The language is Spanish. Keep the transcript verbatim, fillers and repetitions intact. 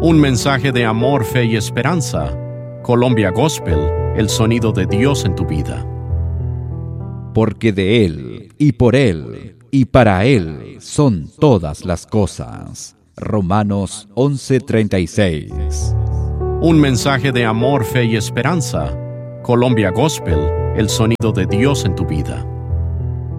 Un mensaje de amor, fe y esperanza. Colombia Gospel, el sonido de Dios en tu vida. Porque de Él, y por Él, y para Él son todas las cosas. Romanos once treinta y seis. Un mensaje de amor, fe y esperanza. Colombia Gospel, el sonido de Dios en tu vida.